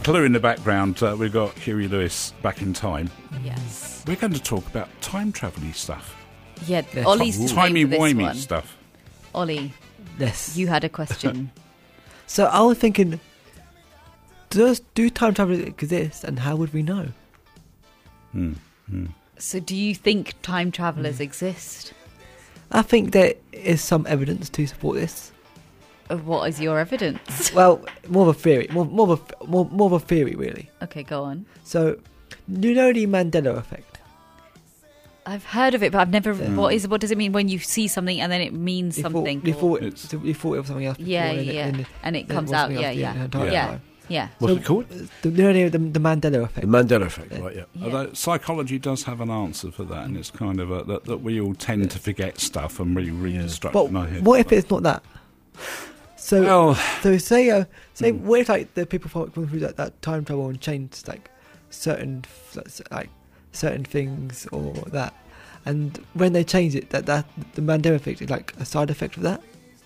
Clue in the background, we've got Huey Lewis Back in Time. Yes. We're going to talk about time travel-y stuff. Yeah, Ollie's timey-wimey stuff. Ollie, Yes. you had a question. So I was thinking, do time travel exist, and how would we know? So do you think time travelers exist? I think there is some evidence to support this. What is your evidence? Well, more of a theory, more of a theory, really. Okay, go on. So, you know the Mandela effect? I've heard of it, but I've never. What does it mean when you see something and then it means something? You thought it was something else. Yeah, before, yeah, and it then comes was out. something else Yeah. time. What's So, it called? The Mandela effect. The Mandela effect, right, yeah. Although psychology does have an answer for that, and it's kind of that we all tend to forget stuff and reconstruct But in our head. what if it's not that? So, Well, so say what if like the people going through that time travel and change like certain things or that, and when they change it, that the Mandela effect is like a side effect of that.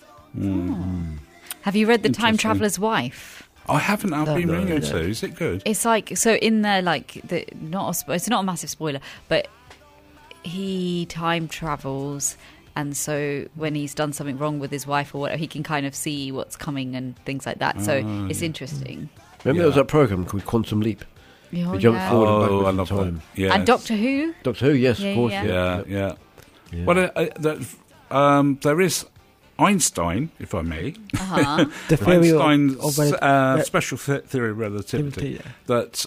Have you read The Time Interesting. Traveller's Wife? I haven't. I've been No, meaning no. to. Is it good? It's like so in there, like it's not a massive spoiler, but he time travels. And so when he's done something wrong with his wife or whatever, he can kind of see what's coming and things like that. So it's interesting. Remember there was that program called Quantum Leap? Oh, We jumped forward and backwards I in love time. that. Yeah. And Doctor Who? Doctor Who, yes, Yeah, of course. yeah. Yeah. Yeah. Well, there is Einstein, if I may. The theory Einstein's special theory of relativity. yeah. That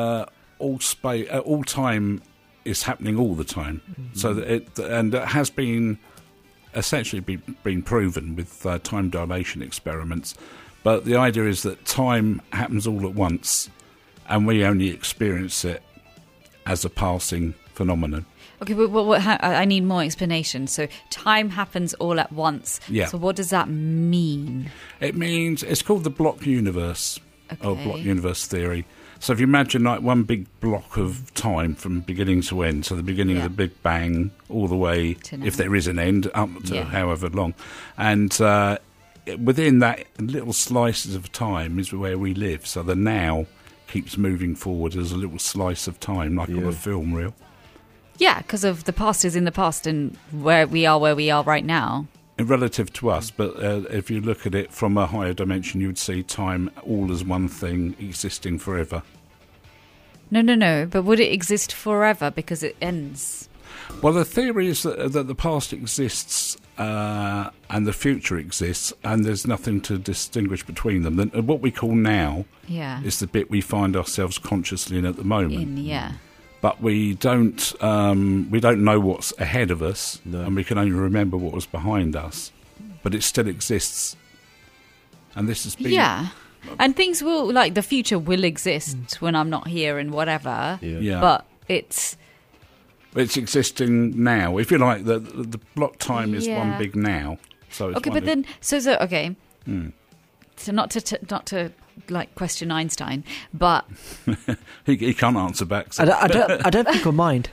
all time is happening all the time. So that it has been essentially been proven with time dilation experiments. But the idea is that time happens all at once, and we only experience it as a passing phenomenon. Okay, but I need more explanation. So time happens all at once. Yeah. So what does that mean? It means it's called the block universe, or Okay. block universe theory. So if you imagine like one big block of time from beginning to end, so the beginning of the Big Bang all the way, To now. if there is an end, up to Yeah. however long. And within that little slices of time is where we live. So the now keeps moving forward as a little slice of time, like on a film reel. Yeah, because of the past is in the past and where we are right now. Relative to us, but if you look at it from a higher dimension, you would see time all as one thing existing forever. No. But would it exist forever because it ends? Well, the theory is that the past exists and the future exists, and there's nothing to distinguish between them. And what we call now Yeah. is the bit we find ourselves consciously in at the moment. Yeah. But we don't know what's ahead of us, and we can only remember what was behind us. But it still exists, and this has been And things will, like, the future will exist when I'm not here and whatever. Yeah. But it's existing now. If you like, the block time is one big now. So it's okay, one but then so okay. So not to like question Einstein, but he can't answer back. So. I don't think he'll mind.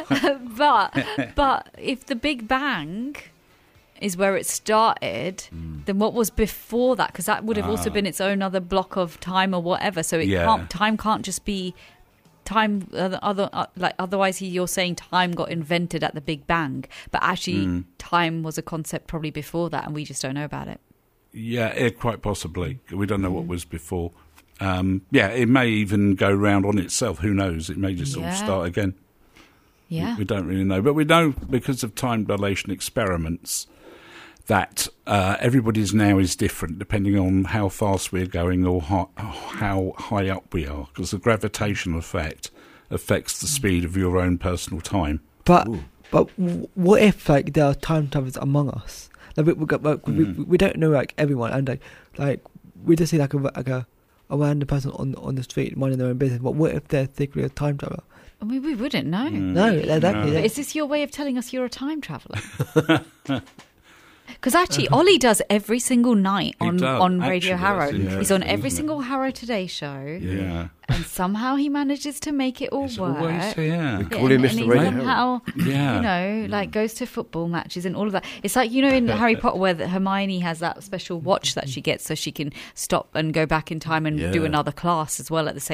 but if the Big Bang is where it Mm. started, then what was before that? Because that would have also been its own other block of time or whatever. So time can't just be time. Otherwise, you're saying time got invented at the Big Bang, but actually, time was a concept probably before that, and we just don't know about it. Yeah, quite possibly. We don't know what was before. It may even go round on itself. Who knows? It may just all start again. Yeah. We don't really know. But we know because of time dilation experiments that everybody's now is different depending on how fast we're going or how high up we are, because the gravitational effect affects the speed of your own personal time. But what if like there are time travelers among us? Like we don't know like everyone, and like we just see like a random person on the street minding their own business. But what if they're secretly a time traveler? I mean, we wouldn't know. No, exactly. But is this your way of telling us you're a time traveller? Because actually, Ollie does every single night on Radio Actually, Harrow. that's He's on every interesting, isn't single Harrow Today show. Yeah. And somehow he manages to make it all It's work. always, yeah. We call him and Mr. he Radio somehow, Yeah. like goes to football matches and all of that. It's like, in Harry Potter where Hermione has that special watch that she gets so she can stop and go back in time and do another class as well at the same